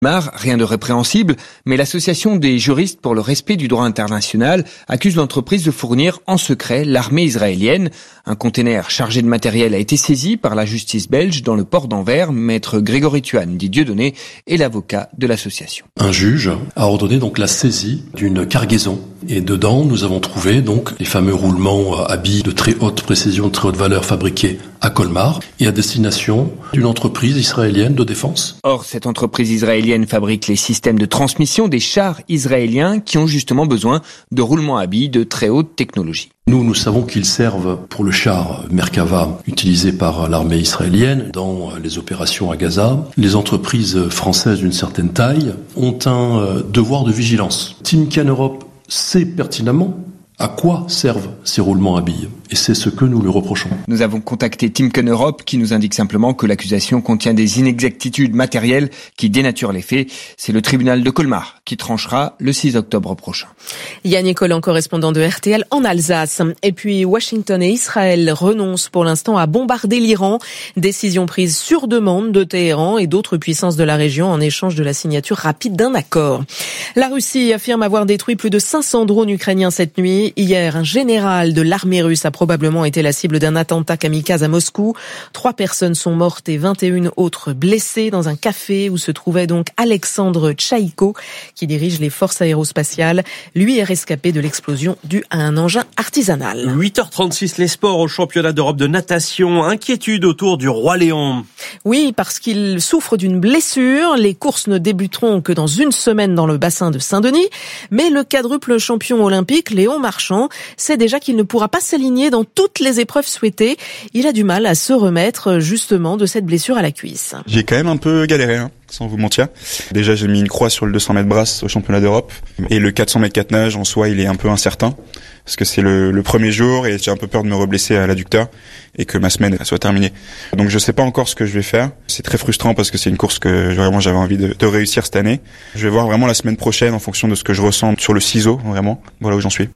Rien de répréhensible, mais l'association des juristes pour le respect du droit international accuse l'entreprise de fournir en secret l'armée israélienne. Un conteneur chargé de matériel a été saisi par la justice belge dans le port d'Anvers. Maître Grégory Thuan dit Dieudonné est l'avocat de l'association. Un juge a ordonné donc la saisie d'une cargaison et dedans nous avons trouvé donc les fameux roulements à billes de très haute précision, de très haute valeur fabriqués à Colmar et à destination d'une entreprise israélienne de défense. Or, cette entreprise israélienne fabrique les systèmes de transmission des chars israéliens qui ont justement besoin de roulements à billes de très haute technologie. Nous savons qu'ils servent pour le char Merkava utilisé par l'armée israélienne dans les opérations à Gaza. Les entreprises françaises d'une certaine taille ont un devoir de vigilance. Timken Europe sait pertinemment à quoi servent ces roulements à billes. Et c'est ce que nous lui reprochons. Nous avons contacté Timken Europe qui nous indique simplement que l'accusation contient des inexactitudes matérielles qui dénaturent les faits. C'est le tribunal de Colmar qui tranchera le 6 octobre prochain. Yannick Collant, correspondant de RTL en Alsace. Et puis Washington et Israël renoncent pour l'instant à bombarder l'Iran. Décision prise sur demande de Téhéran et d'autres puissances de la région en échange de la signature rapide d'un accord. La Russie affirme avoir détruit plus de 500 drones ukrainiens cette nuit. Hier, un général de l'armée russe a probablement été la cible d'un attentat kamikaze à Moscou. 3 personnes sont mortes et 21 autres blessées dans un café où se trouvait donc Alexandre Tchaïko, qui dirige les forces aérospatiales. Lui est rescapé de l'explosion due à un engin artisanal. 8h36, les sports au championnat d'Europe de natation. Inquiétude autour du Roi Léon. Oui, parce qu'il souffre d'une blessure. Les courses ne débuteront que dans une semaine dans le bassin de Saint-Denis. Mais le quadruple champion olympique, Léon Marchand, sait déjà qu'il ne pourra pas s'aligner dans toutes les épreuves souhaitées. Il a du mal à se remettre justement de cette blessure à la cuisse. J'ai quand même un peu galéré, sans vous mentir. Déjà, j'ai mis une croix sur le 200 mètres brasse au championnat d'Europe. Et le 400 mètres 4 nage, en soi, il est un peu incertain. Parce que c'est le premier jour et j'ai un peu peur de me reblesser à l'adducteur et que ma semaine soit terminée. Donc je sais pas encore ce que je vais faire. C'est très frustrant parce que c'est une course que vraiment j'avais envie de réussir cette année. Je vais voir vraiment la semaine prochaine en fonction de ce que je ressens sur le ciseau, vraiment. Voilà où j'en suis.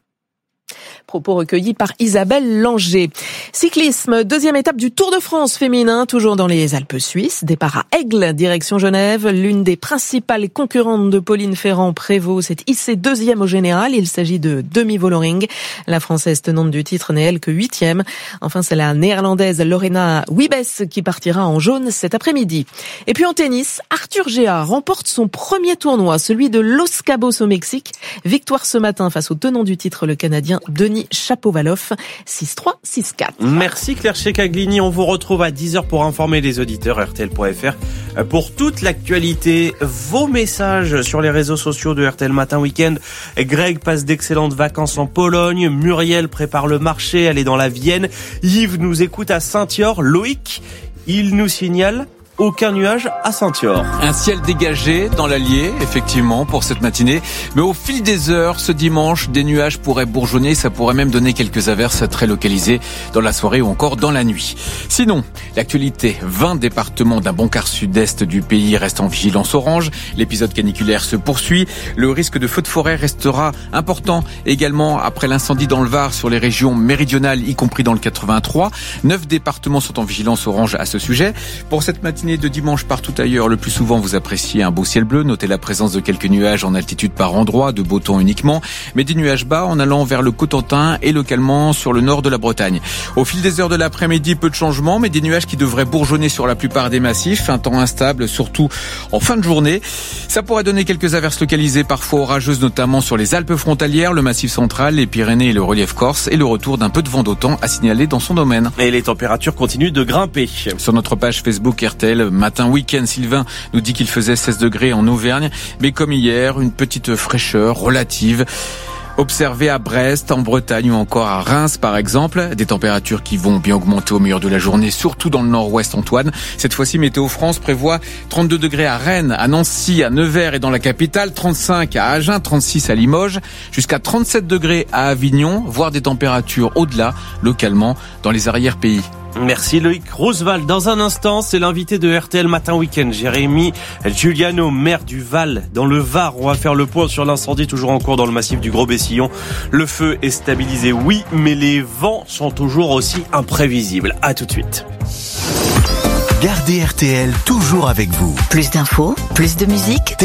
Propos recueillis par Isabelle Langer. Cyclisme, deuxième étape du Tour de France féminin, toujours dans les Alpes suisses. Départ à Aigle, direction Genève. L'une des principales concurrentes de Pauline Ferrand-Prévot s'est hissée deuxième au général. Il s'agit de Demi Vollering. La Française tenante du titre n'est elle que 8e. Enfin, c'est la Néerlandaise Lorena Wiebes qui partira en jaune cet après-midi. Et puis en tennis, Arthur Géard remporte son premier tournoi, celui de Los Cabos au Mexique. Victoire ce matin face au tenant du titre, le Canadien Denis Shapovalov, 6-3, 6-4. Merci Claire Checaglini. On vous retrouve à 10h pour informer les auditeurs. RTL.fr pour toute l'actualité. Vos messages sur les réseaux sociaux de RTL Matin Week-end. Greg passe d'excellentes vacances en Pologne. Muriel prépare le marché. Elle est dans la Vienne. Yves nous écoute à Saint-Yor. Loïc, il nous signale aucun nuage à Saint-Yor. Un ciel dégagé dans l'Allier, effectivement, pour cette matinée. Mais au fil des heures, ce dimanche, des nuages pourraient bourgeonner. Ça pourrait même donner quelques averses très localisées dans la soirée ou encore dans la nuit. Sinon, l'actualité, 20 départements d'un bon quart sud-est du pays restent en vigilance orange. L'épisode caniculaire se poursuit. Le risque de feu de forêt restera important également après l'incendie dans le Var sur les régions méridionales, y compris dans le 83. 9 départements sont en vigilance orange à ce sujet. Pour cette matinée de dimanche, partout ailleurs, le plus souvent vous appréciez un beau ciel bleu. Notez la présence de quelques nuages en altitude par endroit, de beau temps uniquement, mais des nuages bas en allant vers le Cotentin et localement sur le nord de la Bretagne. Au fil des heures de l'après-midi, peu de changements, mais des nuages qui devraient bourgeonner sur la plupart des massifs. Un temps instable, surtout en fin de journée. Ça pourrait donner quelques averses localisées, parfois orageuses, notamment sur les Alpes frontalières, le Massif central, les Pyrénées et le relief corse, et le retour d'un peu de vent d'automne à signaler dans son domaine. Et les températures continuent de grimper. Sur notre page Facebook RTL Matin Week-end, Sylvain nous dit qu'il faisait 16 degrés en Auvergne, mais comme hier, une petite fraîcheur relative observée à Brest, en Bretagne ou encore à Reims par exemple. Des températures qui vont bien augmenter au milieu de la journée, surtout dans le nord-ouest, Antoine. Cette fois-ci, Météo France prévoit 32 degrés à Rennes, à Nancy, à Nevers et dans la capitale, 35 à Agen, 36 à Limoges, jusqu'à 37 degrés à Avignon, voire des températures au-delà, localement, dans les arrière-pays. Merci Loïc Roosevelt. Dans un instant, c'est l'invité de RTL Matin Week-end, Jérémy Giuliano, maire du Val, dans le Var. On va faire le point sur l'incendie toujours en cours dans le massif du Gros-Bessillon. Le feu est stabilisé, oui, mais les vents sont toujours aussi imprévisibles. À tout de suite. Gardez RTL toujours avec vous. Plus d'infos, plus de musique.